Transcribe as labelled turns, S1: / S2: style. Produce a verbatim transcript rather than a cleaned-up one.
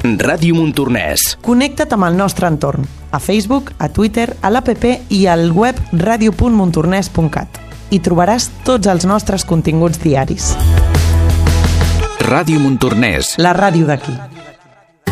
S1: Ràdio Montornès.
S2: Connecta't amb el nostre entorn, a Facebook, a Twitter, a l'app i al web radio punt montornès punt cat. Hi trobaràs tots els nostres continguts diaris.
S1: Ràdio Montornès.
S2: La ràdio d'aquí.